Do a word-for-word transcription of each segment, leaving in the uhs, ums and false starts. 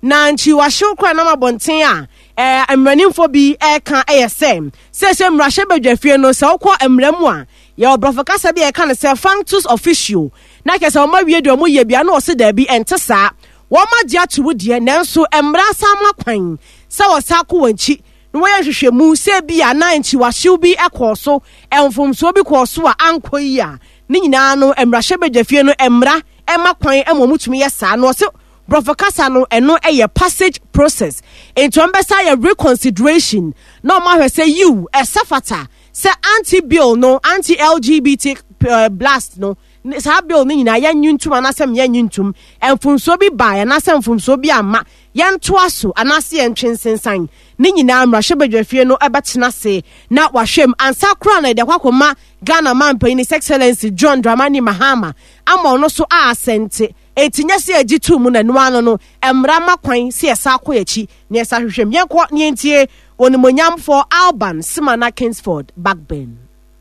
na nchi wahyew kwa na mabonten a eh emranimfo bi e kan eyesem se se mrahye badwafie no se okọ emramu a ye obrofo kasa bi e kan se functus official na kese o ma wie de o ye bia na o se da bi ente saa wo ma dia tuwo de nanso emra sama kwan se wo sa ko wanchi no wo ye hwehwemu se bia na nchi wahyew bi ekoso emfomso bi koso a ankoyi a ni nyina no emrahye badwafie no emra ema kwan emomutumi ye saa no se brofo kasa no eno eye passage process into ambesa ye reconsideration no ma hwe say you esafata say anti bill no anti L G B T uh, blast no sa bill ni nyina ya nyuntum anasem ya nyuntum emfunso bi ba ya nasem mfunso bi ama ya ntoaso anase ya ntwensensan ni nyina amrahye badwafie no ebetena se na wahwem ansa kra na de kwakoma Ghana man pay ni excellency John Dramani Mahama ama no so a asente etinya se agitu mu na nuano no emra makwan se esa akoyachi ne esa hwehwem yenko ne entie onimonyam for Alban Simana Kingsford Backburn.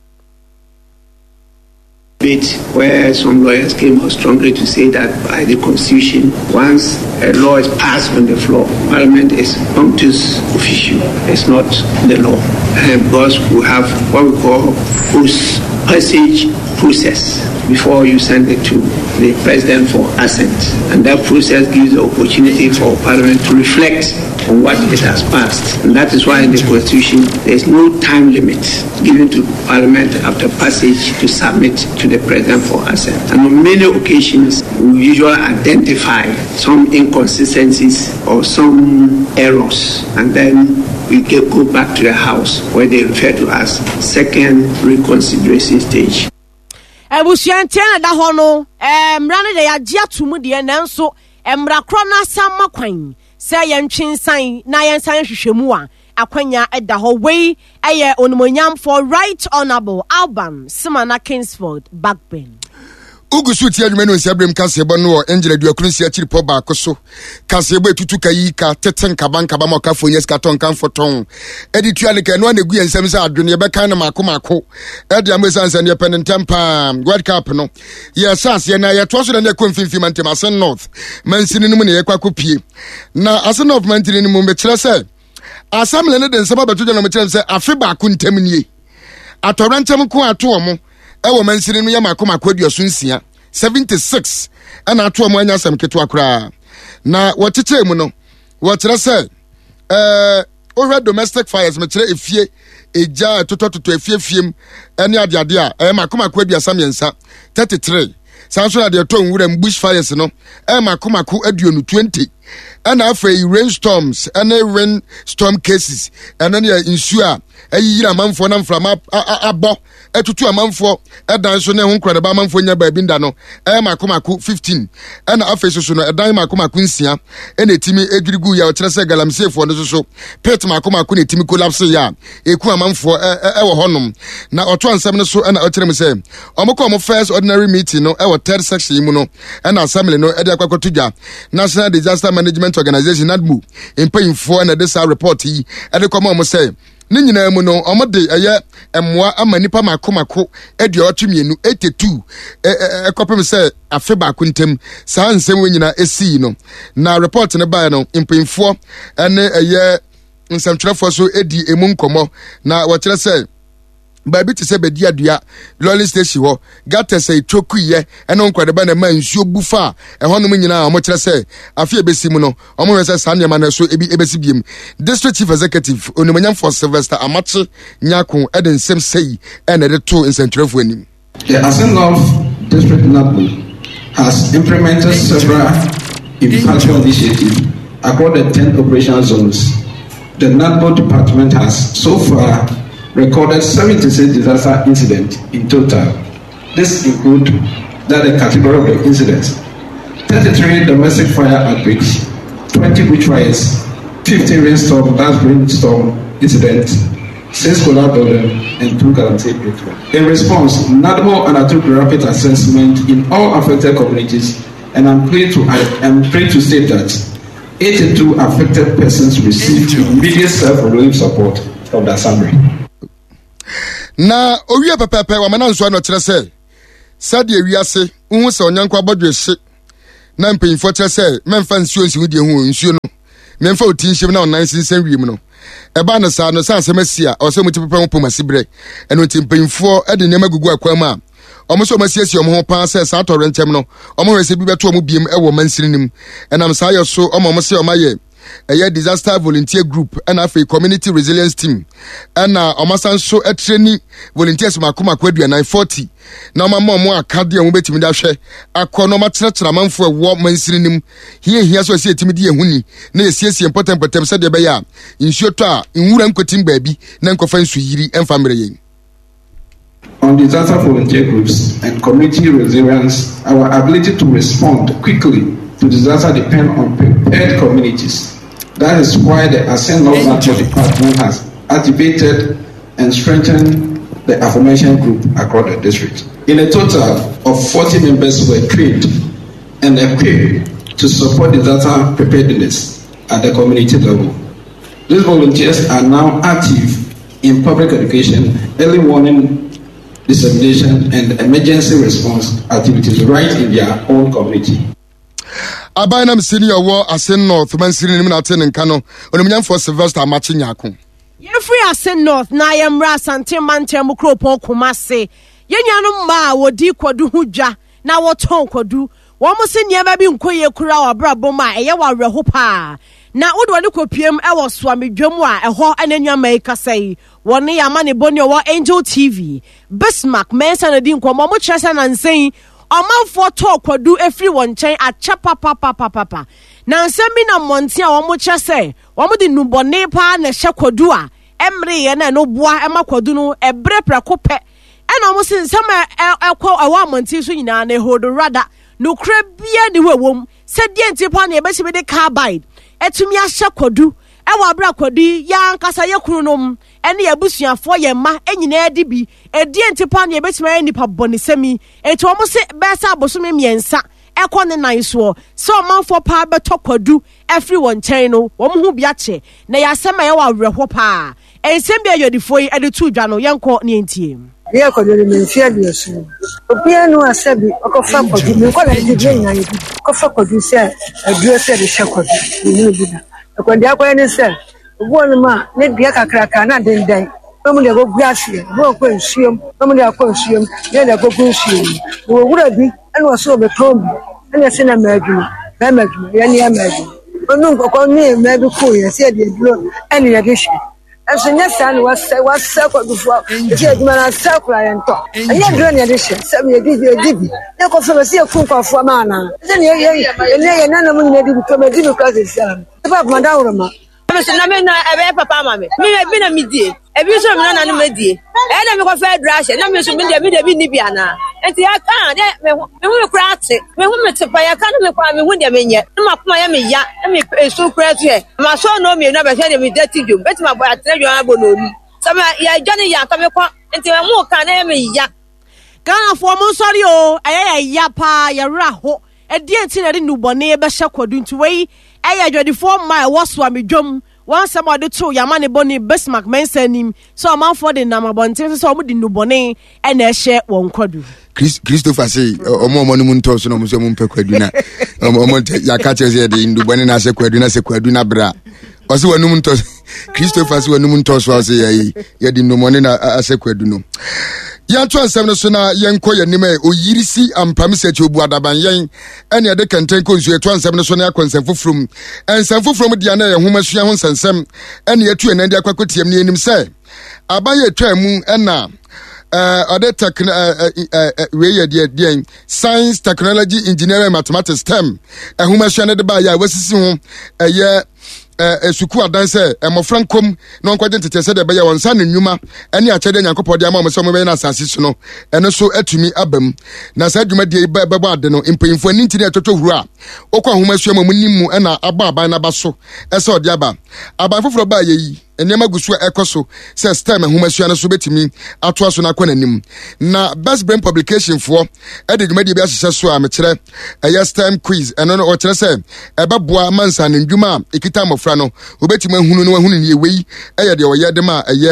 Bit where some lawyers came out strongly to say that by the constitution, once a law is passed on the floor, Parliament is functus official. It's not the law. And because we have what we call post passage process before you send it to the President for assent. And that process gives the opportunity for Parliament to reflect on what it has passed. And that is why in the Constitution there is no time limit given to Parliament after passage to submit to the President for assent. And on many occasions we usually identify some inconsistencies or some errors, and then we get, go back to the House where they refer to as second reconsideration stage. Ebusiantia da ho no emra ne de yagye atumu de nanso emra kro na sama kwan se ye ntwensan na ye nsan hwehwemu a akwanya eda ho wei eye onimonyam for Right Honorable Alban Simana Kingsford Backburn. Ugusu ti adwuma no nsiabrem kasebo no Angela Duakunsi akiri po ba akoso kasebo etutu kayi ka teten kaban kaba mo ka fonyes ka ton kan foton editu ale ka no anegu yensam sa adwene be kan na mako mako edi amesan san ye penetempa World Cup no ye sas ye na ye to so na ne konfimfim antem Asen North mansini no mu ne ye kwakopie na Asen North mantini no mu be kire se asamle ne den saba beto na mo kire se afi ba ko ntem nie atorantem ko ato omo ewo mansini no yamako makodio sunsia seventy-six ana ato mo anya sam keto akra na woteche mu no wotere se eh ohwe domestic fires me kire efie eja totototo efie fiem ene ade ade a eh makoma kwadia samiensa thirty-three sanso na de to nwura bush fires no eh makoma ko aduonu twenty ana afei rainstorms ene rain storm cases ene ne insu a ayira manfo na mframa abo etutu amanfo edan so ne ho nkrade ba manfo nya ba binda no eh makomako fifteen ena afei so no edan makomako nsia ena etimi edwirigu ya o kire se galamsefo no so pet makomako na etimi collapse ya eku amanfo e wo honom na oto ansam no so ena o kire me se omoko omo first ordinary meeting no e wo third section mu no ena assembly no e de akwakotudwa National Disaster Management Organization N A D M U empayinfo na this report yi e de komo omo se ni nyina mu no omode eye emmoa amanipa makomako edi otumienu eighty-two ekopem se afe ba kuntem saa nsem we nyina esi no na report ne ba no impinfo ene eye nsamtwerefo so edi emu nkomo na wo kire se baby ti se bedi adua lolly station ho gata se tokuye ene nkwade ba na ma nsuo bufa e honom nyina omo kire se afi ebesi mu no omo we se sanne ma na so ebi ebesi biem district chief executive onimanyam for Sylvester Amachi nyako eden sem sei ene de to nsantwerefo anim. The Asen North District N A D M U has implemented several impactful initiatives across the ten operational zones. The N A D M U department has so far recorded seventy-six disaster incidents in total. This includes that the category of the incidents: thirty-three domestic fire outbreaks, twenty bushfires, fifteen rainstorm, last rainstorm incidents, six solar buildings, and two guaranteed breakthroughs. In response, N A D M U undertook rapid assessment in all affected communities, and I'm pleased to I'm pleased to state that eighty-two affected persons received immediate self-relief support from the assembly. Na owie pepepe wa mana nso no kire se sade wiase uhu se onyanko abodwe hye na mpanyimfo kire se memfa nsuo nsi hudie hu nsuo no memfa otinhyem na onan sinsen wiem no eba na sa no san semasia o se muti pepa mpoma sibre eno timpemfo e de nema gugu akwam a omo so masiesie omo ho pa se sa torentem no omo hwese bi beto omo biem e wo mansirinim enam sa yo so omo omo se omo ye eye disaster volunteer group and afi community resilience team and na omasan so e training volunteers makoma kwadua nine forty na omama omo akade omo betimi da hwe akọ no makyerɛkyerɛ manfo ewo mansirinim hie hia so se etimi de ehuni na esiesie important patam se de be ya nsuo to a nwura nkotim baabi na nkofa nsu yiri emfa mere yen. On disaster volunteer groups and community resilience, our ability to respond quickly to disaster depend on prepared communities. That is why the Ascend North National Department has activated and strengthened the aforementioned group across the district. In a total of forty members were trained and equipped to support disaster preparedness at the community level. These volunteers are now active in public education, early warning, dissemination, and emergency response activities right in their own community. Abainam senior war Ascend North man senior na ten kano onimnyam for Sylvester Machinyako. Ye free Ascend North na yemra sante mantem kropon Kumase. Ye nyanom ma wodi kwadu hudwa na woton kwadu. Wo mo se niema bi nkoye kura wa brabo ma eye wa reho pa. Na wodwo ne kopiem e wo soamedwam a eho ananwama ikasai. Woni yamane boni wo Angel T V. Bismarck mensa na di nkomo mo kyerese na nsen. Omanfo to kwadu efri won chen acha papa papa papa na nsemi na monte a wo mo kyese wo mo di nubone pa na hye kwadu a emre ye na no boa ema kwadu no ebre preko pe e na mo sin sama ekwo awa monte so nyina na hodo rada no kra bia ni wewom se die ntipa na ebesi be de carbide etumi ahye kwadu e wa bra kwadu ya nkasa ye kununom ene yabusuafo ye ma enyina edi bi edi ntipa na ebetime nipa bonisemi eto omo se besa abosome miensa ekọ ne nan so so manfo pa beto kwadu every one chain no wo hu bia che na ya sema ye wa werho pa ensem bia yodifo yi ede tu dwa no yenko ne entie ye ko de me fia de so obia no asabi okofa kwadu me ko la de de nya yi okofa kwadu se aduro se de hye kwadu ni bi da kwadu akwa ne se obo ma ne bia kakraka na den den omo de go guasie bo ko nsuom omo de akọ nsuom ne de go nsuom wo wura bi ene wo so be tombi ene se na madwuma ba madwuma ye ne madwuma onu nkoko ne ma bi ko ye se de duro ene ye de hye aso nya sa ne wasa wasa ko dufo se adwuma na sa kura ye nto ene duro ne ye de hye se me di di bi ne ko so se ku kwafo ma na se ne ye ne ye na na mu ne di bi to me di bi ka se sa ba ma da wura ma Mese na me na ebe papa mama me. Me bi na midie. Ebi so me na na medie. E na me ko fa drashe. Na me so me de me de bi ni bia na. Enti ya kan de me me hu kura ate. Me hu me tepa ya kan me kwa me hu de me nye. Na makoma ya me ya. Na me so kura tu e. Ma so no me na be hwe de me dirty dum. Beti ma boy atre dwan abo no ni. So me ya jani ya ka me kwa. Enti me mu kan na me ya. Kana fo mo sori o. Aye ya pa ya ra ho. E di enti na de nubone be hye kwadu nti wei eya twenty-four mile waswa medwom wan sama de to yamane boni Bismarck mensanim so amanfo de namabonte so omo de nubone e na ehye won kwadu Christopher say omo omo no munto so no mo so mo mpe kwadu na omo omo ya ka cheze de nubone na se kwadu na se kwadu na bra o se wanu munto Christopher se wanu munto so say ye ye de nubone na ase kwadu no ya to ansem no so na yenko yanim e oyirisi ampam sechi obu adaban yen ene de kenten ko nsu to ansem no so na akonsem fofrom ensem fofrom dia na ye homa sua ho sensem ene yetu enandi akwakotiam ne enim se abaye twa mu ena uh other tech uh we ye de science technology engineering mathematics STEM ehoma sua ne de ba ya wasisi ho eye eh suku adanse emofran kom no nkwaje tetese de be ya wonsa ne nnwuma ene achede nyankopode ama mo so mo be na asase so no ene so atumi abam na sa dwuma de bebo ade no impanyimfo ani ntine atoto huru a okwa homa sua mo nimu ena aba aban na ba so ese ode aba aban foforo ba yeyi enema gusu ekoso se STEM homa sua no so betimi ato so na kwana nim na best brain publication for ede dwuma de bi ahye so a me kire eye STEM quiz eno no o kire se ebeboa mansa ne ndwuma ekita mo no obetima hunu no hunu ne wei eye de oyede ma eye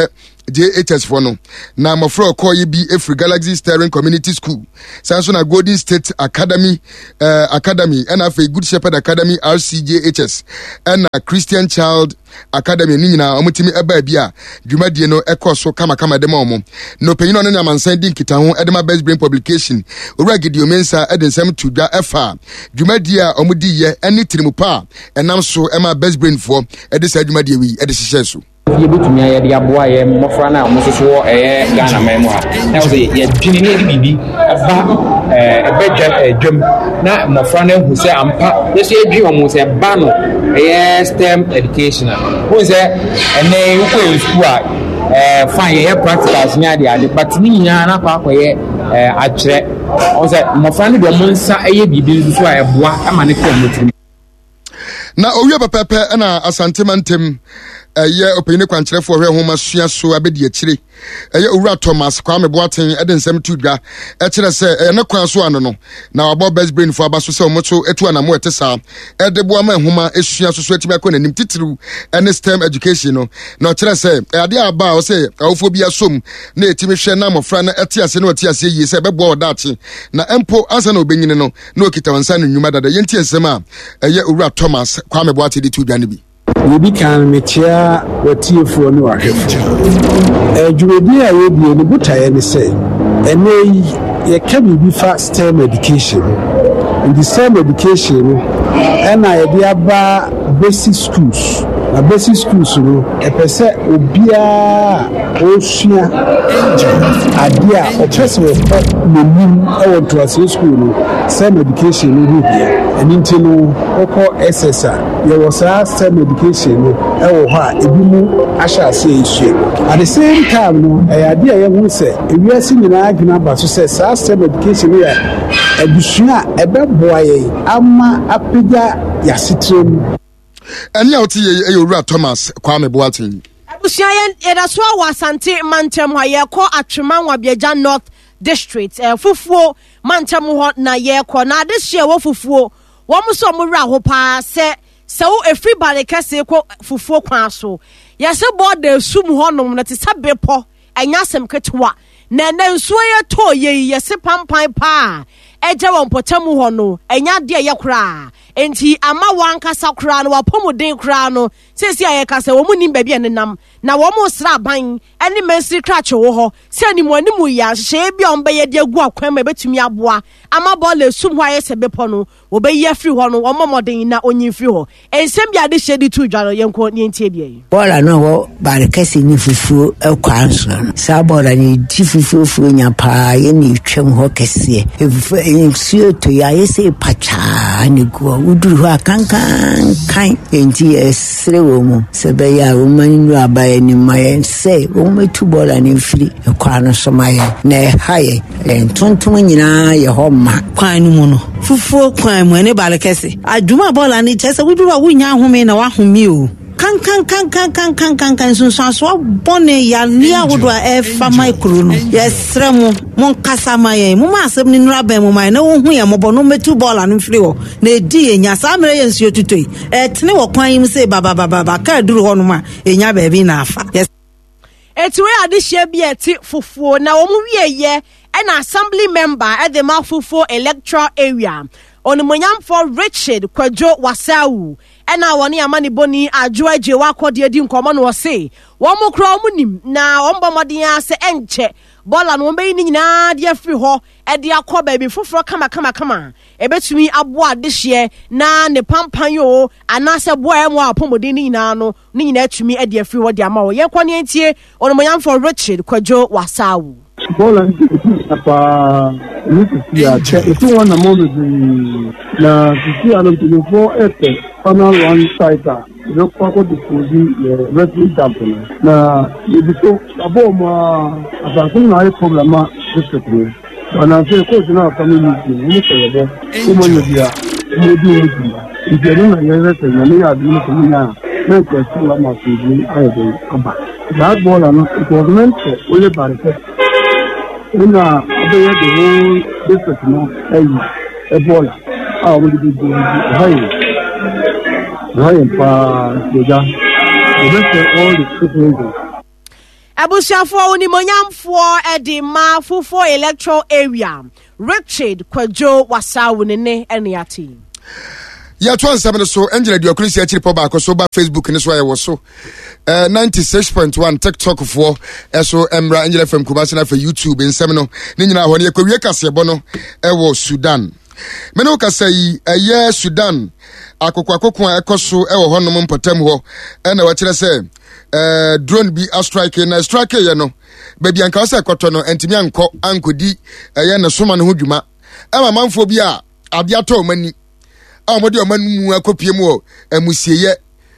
J H S for no na mafro call ye be every Galaxy Steering Community School sanso na Golden State Academy uh, Academy and a Good Shepherd Academy R C J H S and a Christian Child Academy ni nyina omutimi eba bia dwumadie no ekoso kama kama dem omo no penyino no nyamansan din kita ho edema Best Brain Publication owura Gideon Mensa edensem tudwa efa dwumadie a omudi ye eni tirimupa enam so ema Best Brain fo edisa dwumadie wi edisihye so yebetumi ayɛ de aboa yɛ mmɔfra no a ɔmo soso ɛyɛ Ghana man mu ha na wo sɛ yɛdwene ne yɛde biribi ɛba ɛbɛdwa dwam na mmɔfra no ahu sɛ ampa yɛso yɛdwe ɔmo sɛ ba no ɛyɛ STEM education a wohu sɛ ɛnɛ wokɔyɛ school a ɛɛ fine yɛyɛ practicals ne ade ade but ne nyinaa na akɔ akɔyɛ ɛɛ akyerɛ ɔmo sɛ mmɔfra no de ɔmo nsa ɛyɛ biribi nso so a ɛboa ama ne kɔ ɔmo tirim na owie pepepe na asantemantem eye opini kwankyerefo hwe homa sua so abedi akire eye owura Thomas Kwame Boaten edensem tudwa e kire se e ne kwan so ano no na wabo Best Brain fo abaso se omoto etu anamo etesa edebo ama homa esua so so atimi akọ nanim titiru ene STEM education no na kire se ade aba o se awofo bia som na etimi hwe na mofra na etiase na etiase yi se bebo odachi na empo ansa na obenyine no na okita wansa no nnwuma dada yenti ensem a eye owura Thomas Kwame Boaten di tudwa ne bi Yebi kan metia watiefo ne wahwefo. Adwumadi a yebie ne butaye ne se ene ye ka bibi fa STEM education. In the STEM education ena ye dia ba basic schools. Na basic schools no epese obia osua adia opese we menim e won to ase school no STEM education no hu bia enti no oko S S A ye was STEM education no e wo ha ebi mu ahya ase ehye at the same time no e adia ye hu se ewiase nyina adwuna ba so se STEM education no ya ebusua ebeboa ye ama apega yasetrem Any out here, you Thomas Kwame Boaten. Abusiayen, that's why was Santi Mantem, why you call at Treman North District, a fufu, Mantem na ye corner this year, fufu, one musomura hopa, say, so a free body can say, fufu quaso. Yes, a board the sum honum that is a bepo, and yasem ketwa. Nana swear to ye, yes, a pampai pa. Eja won potamu hono enya de yakra enti ama wanka sakra no wapomuden kra no sesi ayeka se wo munim ba bia nenam na wo mo sra ban ene mesri krache wo ho se animu animu ya hye bia on be ye de agu akwan ma betumi aboa ama bole sum ho aye se bepo no wo be ye free ho no wo momoden na onyi free ho ensem bia de hye di tu dwaro yenko ne entie bia yi bola no wo barekasi ni fufu ekwanso sa bola ni ti fufu fu nya pa ye ni twem ho kese efufu insuo to ya yese pacha ni go uduru ha kankan kan enti esre wo mu se be ya wo manu abaye ni maye se wo metu bola ni firi ekwa no so maye na haye entontom nyina ye ho ma kwan no mu no fufuo kwan mu ne balekese adwuma bola ni chese uduru a wunya home na wa home o kan kan kan kan kan kan kan kan sun so bone ya lia wodo e fa micro no yesre mu mon kasa maye mu ma asem ni nura ben mu mai na wo hu ye mo bono metu ball anu firi wo na edi enya sa mere ye nsuo tutoi e tene wo kwan yim se baba baba ba ka duru ho no ma enya ba bi na afa eti we ade hye bi eti fufuo na wo mu wie ye e na assembly member at the Mafufuo electoral area on monyam for Richard Kwadwo Wasau ena woni amani boni adwo agye wakode di nkomo no se wo mo kra wo nim na wo mbomodin ase enche bola no be ni nyina de afri ho e de akoba bi foforo kama kama kama ebetumi aboa de hye na ne pampan yo anase boa emu apomodin ni nyina no ni nyina atumi e de afri ho de ama wo ye kwani entie on monyam for Richard Kwadwo Wasau bola apa ni ti ya che itu wana mo de na ti ya no ti fo ete panel one site no kwa ko diposi resident company na ibito abo ma abaku na ai problema district ni na se ko na community ni se yebo ko mo yo dia mo di mo di ibero na yere se na ya di mo ni na na ko si la ma si ni ai de aba that bola no government o le barke ina abeye de whole district no ayi ebola ah we dey do hai hai pa deja the all the people Abusiafo Unimonyamfo Edima Fufo Electoral Area. Richard Kwajo Wasawunene Eniati. Ya twan seven so Angela Diokrisi achiri po ba ko so ba Facebook ni so aye wo so uh, ninety-six point one TikTok for eso Emra Angela F M Kumasi na for YouTube in seven no ni nyina ho ne ekwie kasebo no e wo Sudan meno kasai eye Sudan akokwa akokwa ekoso e wo honom mpatam ho e na wa kire se eh drone bi a strike na strike ye no ba bi anka se ekoto no entimi anko ankodi eye ne soma ne ho dwuma e ma manfo bi a ade ato mani a mo de omanu akopie mu o amusieye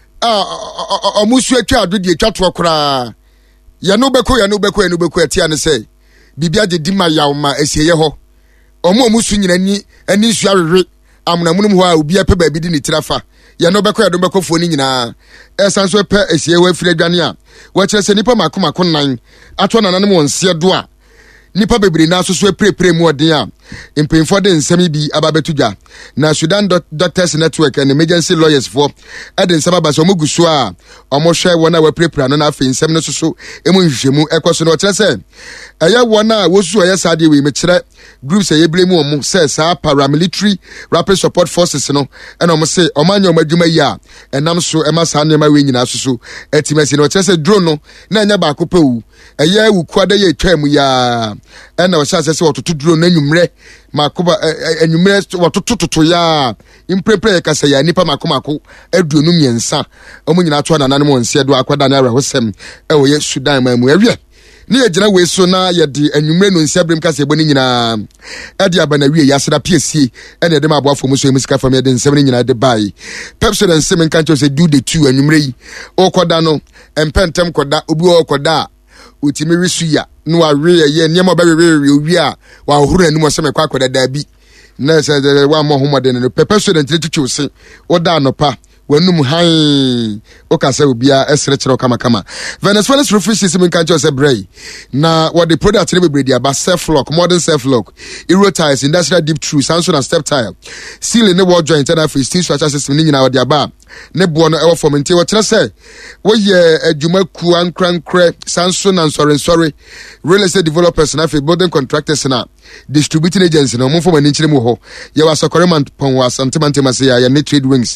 a omusu atwa adodi atwa to kora ya no beko ya no beko ya no beko atia ne sei bibia de di ma yaw ma asieye ho omo omusu nyina ni ani su awewe amunamunum ho a obi ape ba bi di ni tirafa ya no beko ya do beko fo ni nyina esanso pe asieye wa fira dwane a wa kire se nipa makomako nan ato nananem wonse do a nipa bebre na so so prepre mu odin a impinfo de nsemi bi ababetudwa na Sudan Doctors Network and Emergency Lawyers for eden sababa so muguso a omo hwe wona wa prepre no na afi nsem no so so emu nhwehwemu ekoso no kire se eya wona wosu oya sade we me kire groups eye blemu omo se sa paramilitary rapid support forces no ena omo se omanya omadwuma yi a enam so ema sa ne ma we nyina so so etimasi no kire se drone no na nya ba ko pewu eya wukwada ye twam ya ena o sha se wototo drone na nwumre makoba enwumre wototototo ya imprepare kasa ya nipa makomako aduonu miensa omo nyina to anana mo nse do akwada na ahwe hosem e wo ye Sudan ma mu awie ne ye gina we so na ye de enwumre no nse abrem kasa eboni nyina e de abana wie ya seda P S C ene de maboafo mu so emusika fam ye de nsem ne nyina de bai Pepsi den nsem kan cho se do the two enwumre yi okoda no empentem koda obi okoda utimi risuya no awe ye niam obawewe owi a wa huru anim osem kwa akoda da bi na se wa mo homode no pepe so den titutu se oda anopa wanum han okasa obia esre kire kama kama Venezuela's refugee system kan cho se brei na what the product ne bebredi aba self lock modern self lock euro tiles industrial deep through Samsung and step tile seal ne wall joint and free steel structure system ni nyina what the aba ne bo no ewo form nti wo kire se wo ye adwuma ku ankrankre Samsung and sorry sorry real estate developers na fe building contractors na distributing agents na mo form ni kire mu ho ye wa sokoreman pon wa santimantema se ya ne trade wings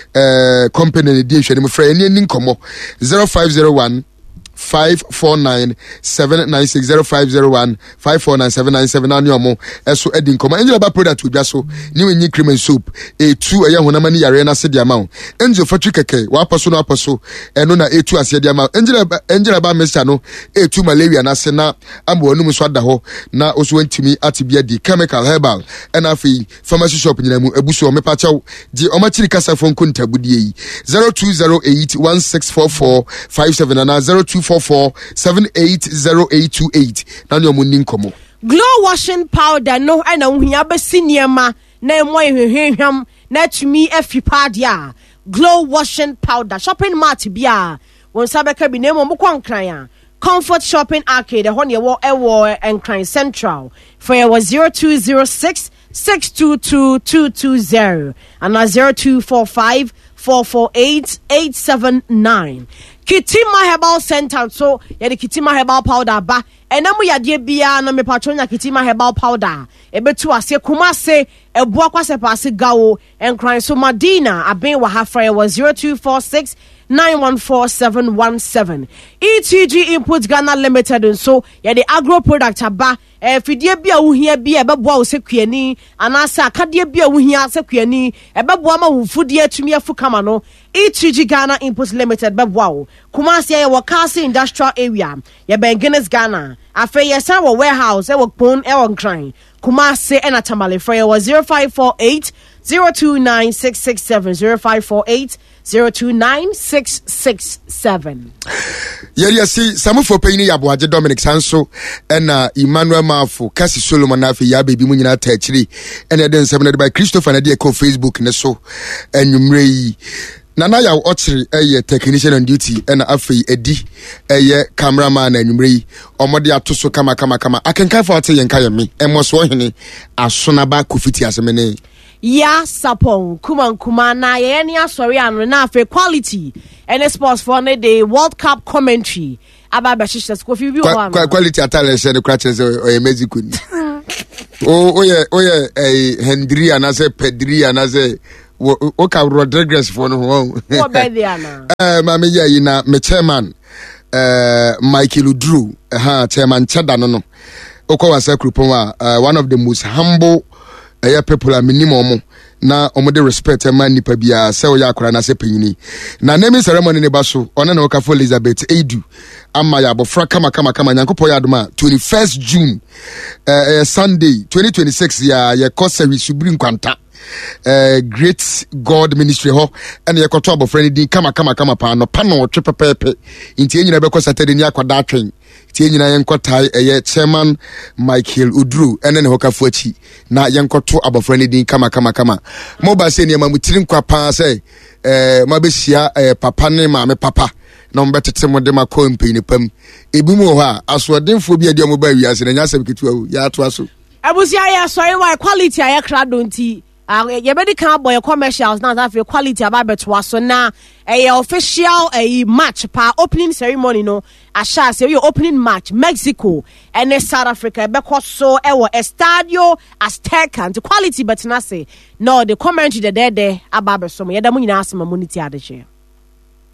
eh company ni di hwene mo fra ni ni nkomo zero five zero one five four nine seven nine six zero five zero one five four nine seven nine seven ani omo eso edin koma enjela ba product udwa so ni wenyi cream and soup e two eya honama ni yare na se dia ma enjo fatri keke wa aposo no aposo eno na e two ase dia ma enjela enjela ba mesa no e two malaria na se na ambo anum so ada ho na oso wantimi atibia di chemical herbal and afi pharmacy shop nyina mu ebuso me pa chaw di omachiri kasa fon kunta budie yi zero two zero eight one six four four five seven and zero two four four seven eight zero eight two eight na nyo munni nkomo glow washing powder no ana uhia besi niema na emo ehwehwehwam na tumi afipa dia glow washing powder shopping mart bia won sabeka bi na emo mkonkran a Comfort Shopping Arcade ho ne wo ewo enkran central for your zero two zero six six two two two two zero and zero two four five four four eight eight seven nine. Kitima Herbal Center so ya de Kitima Herbal Powder ba enamu ya de bia na me patronya Kitima Herbal Powder ebetu ase kumase eboa kwase paase gawo enkran so Madina aben wa hafra was zero two four six nine one four seven one seven. E T G Input Ghana Limited so ya de agro product aba eh fidie bia wo hia bia ebeboa wo sekuani anasa akade bia wo hia sekuani ebeboa ma wo fudie atumi afu kama no E T G Ghana Input Limited beboa wo Kumasi ya wakasi industrial area ya Benguinness Ghana afe yesa wa warehouse e wakpon e wankran Kumasi ena tamale for ya wa zero five four eight zero two nine six six seven zero five four eight zero two nine six six seven. Yeri si samufo peyini ya boaje Dominic Sanso ena Emmanuel Mafu kasi Solomon afi ya baby mu nyina ta akiri ena den seven by Christopher na de ko Facebook ne so enwumre yi Nana ya ochiri eye technician on duty ena afei edi eye cameraman na enwumre yi omode atoso kama kama kama akenka fa ate yenka yemi emoso hene asona ba kofiti asemene ya sapon kuma kuma na ye ni asori anu na afei quality and sports for the World Cup commentary aba ba shishas kofi bi o ma quality attire she the crutches o Mexico ni o o ye o ye eh Hendria na say Pedria na say o ka Rodriguez for no ho o be there na eh ma me ye na me chairman eh Michael Udru ha chairman cheda no no okwa sakrupon a one of the most humble eh people a minimum na omode respect e man nipa bia se o ya akora na se panyini na naming ceremony ne baso ona na okafo Elizabeth Edu ama ya bofra kama kama kama nyankopɔ ya adoma twenty-first June uh, uh, Sunday twenty twenty-six ya ya kosari subiri nkwanta uh, Great God Ministry ho and ya kɔtɔ abofra ni din kama kama kama pa no pa no twe pepepe nti enyina be kɔ Saturday ni akwada atwen nti enyina yenkotai eye chairman Michael Udru ene ne hokafo achi na yenkɔtɔ abofra ni din kama kama kama mo ba se ne ma mutiri nkwa pa se eh mabehia eh, papa ne ma me papa na mbetete mo de makɔ mpini pam ebi mu ho a asodenfo bi ade mo ba wiase na nya sabiketu awu ya to aso abusia ya sorry why quality aye krado nti ye be di kan boy commercials na that quality about beto so na a official a match pa opening ceremony no asha say your opening match Mexico and South Africa be so e wo Estadio Azteca and quality but na say no the commentary the there there about so ye da mu nyina asema monity ade che